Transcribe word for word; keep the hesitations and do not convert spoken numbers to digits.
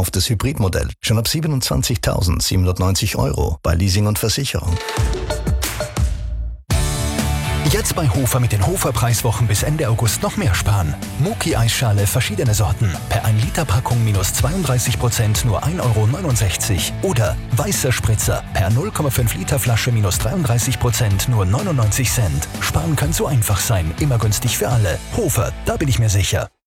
gekauftes Hybridmodell. Schon ab siebenundzwanzigtausendsiebenhundertneunzig Euro bei Leasing und Versicherung. Jetzt bei Hofer mit den Hofer-Preiswochen bis Ende August noch mehr sparen. Muki-Eisschale verschiedene Sorten. Per ein Liter Packung minus zweiunddreißig Prozent nur ein Euro neunundsechzig. Oder weißer Spritzer per null Komma fünf Liter Flasche minus dreiunddreißig Prozent nur neunundneunzig Cent. Sparen kann so einfach sein. Immer günstig für alle. Hofer, da bin ich mir sicher.